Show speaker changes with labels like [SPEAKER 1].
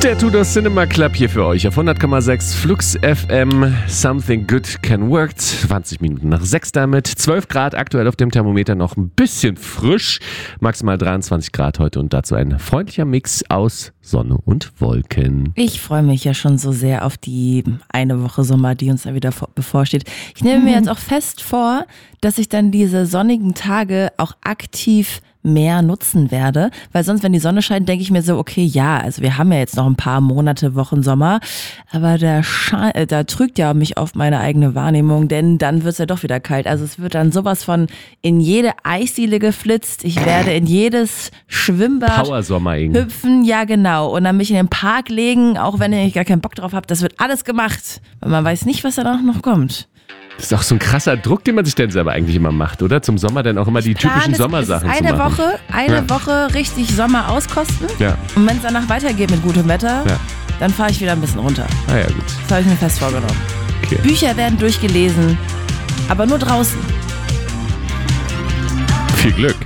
[SPEAKER 1] Der Tudor Cinema Club hier für euch auf 100,6 Flux FM. Something good can work. 20 Minuten nach 6 damit. 12 Grad aktuell auf dem Thermometer, noch ein bisschen frisch. Maximal 23 Grad heute und dazu ein freundlicher Mix aus Sonne und Wolken.
[SPEAKER 2] Ich freue mich ja schon so sehr auf die eine Woche Sommer, die uns da wieder bevorsteht. Ich nehme mir jetzt auch fest vor, dass ich dann diese sonnigen Tage auch aktiv mehr nutzen werde, weil sonst, wenn die Sonne scheint, denke ich mir so, okay, ja, also wir haben ja jetzt noch ein paar Monate, Wochen Sommer, aber da trügt ja mich auf meine eigene Wahrnehmung, denn dann wird es ja doch wieder kalt. Also es wird dann sowas von in jede Eisdiele geflitzt, ich werde in jedes Schwimmbad
[SPEAKER 1] Powersommer
[SPEAKER 2] hüpfen, ja genau, und dann mich in den Park legen, auch wenn ich gar keinen Bock drauf habe, das wird alles gemacht, weil man weiß nicht, was danach noch kommt.
[SPEAKER 1] Das ist auch so ein krasser Druck, den man sich dann selber eigentlich immer macht, oder? Zum Sommer dann auch immer die typischen Sommersachen zu machen.
[SPEAKER 2] Eine Woche richtig Sommer auskosten.
[SPEAKER 1] Ja.
[SPEAKER 2] Und wenn es danach weitergeht mit gutem Wetter, dann fahre ich wieder ein bisschen runter.
[SPEAKER 1] Ah ja, gut.
[SPEAKER 2] Das habe ich mir fest vorgenommen.
[SPEAKER 1] Okay.
[SPEAKER 2] Bücher werden durchgelesen, aber nur draußen.
[SPEAKER 1] Viel Glück.